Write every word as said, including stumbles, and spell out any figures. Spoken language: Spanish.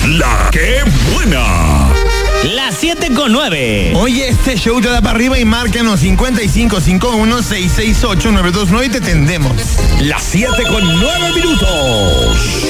La que buena. Las siete con nueve. Oye, este show te da para arriba y márcanos cincuenta y cinco cincuenta y uno, seiscientos sesenta y ocho, nueve dos nueve y te tendemos. Las siete con nueve minutos.